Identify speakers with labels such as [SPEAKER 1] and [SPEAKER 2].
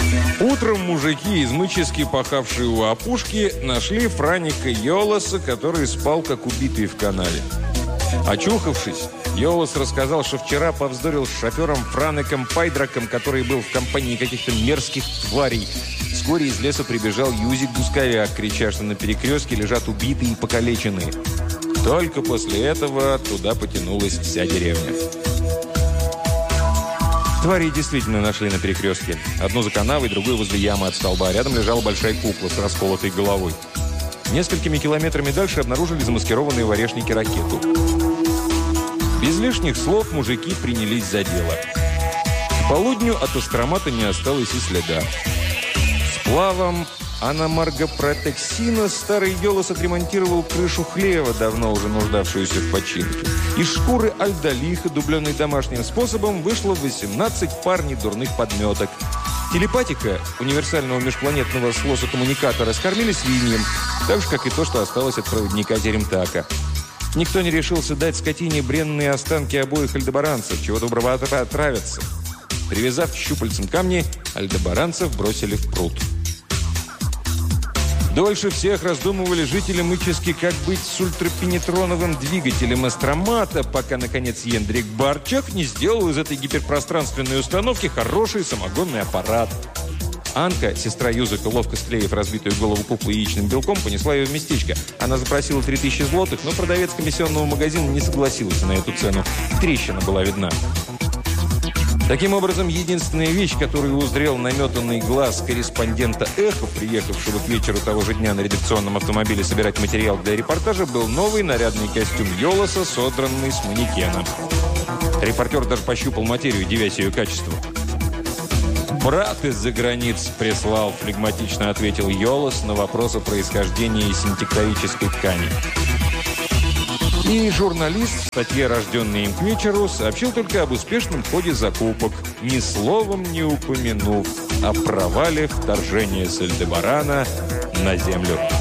[SPEAKER 1] Утром мужики, измычески пахавшие у опушки, нашли Франика Йоласа, который спал как убитый в канаве. Очухавшись, Йолас рассказал, что вчера повздорил с шофером Франеком Пайдраком, который был в компании каких-то мерзких тварей. Вскоре из леса прибежал Юзик Гусковяк, крича, что на перекрестке лежат убитые и покалеченные. Только после этого туда потянулась вся деревня. Твари действительно нашли на перекрестке. Одну за канавой, другую возле ямы от столба. Рядом лежала большая кукла с расколотой головой. Несколькими километрами дальше обнаружили замаскированные в орешнике ракету. Без лишних слов мужики принялись за дело. К полудню от астромата не осталось и следа. Сплавом аномаргопротексина старый Йолас отремонтировал крышу хлева, давно уже нуждавшуюся в починке. Из шкуры альдолиха, дубленной домашним способом, вышло 18 пар недурных подметок. Телепатика универсального межпланетного слоса-коммуникатора скормили свиньям, так же, как и то, что осталось от проводника Теремтака. Никто не решился дать скотине бренные останки обоих альдебаранцев, чего доброго отравятся. Привязав к щупальцам камни, альдебаранцев бросили в пруд. Дольше всех раздумывали жители Мычески, как быть с ультрапенетроновым двигателем астромата, пока, наконец, Ендрик Барчак не сделал из этой гиперпространственной установки хороший самогонный аппарат. Анка, сестра Юзыка, ловко склеив разбитую голову куклы яичным белком, понесла ее в местечко. Она запросила 3000 злотых, но продавец комиссионного магазина не согласился на эту цену. Трещина была видна. Таким образом, единственная вещь, которую узрел наметанный глаз корреспондента «Эхо», приехавшего к вечеру того же дня на редакционном автомобиле собирать материал для репортажа, был новый нарядный костюм Йоласа, содранный с манекена. Репортер даже пощупал материю, дивясь ее качеству. «Брат из-за границ прислал», – флегматично ответил Йолас на вопрос о происхождении синтекторической ткани. И журналист в статье, рожденный им к вечеру, сообщил только об успешном ходе закупок, ни словом не упомянув о провале вторжения с Альдебарана на Землю.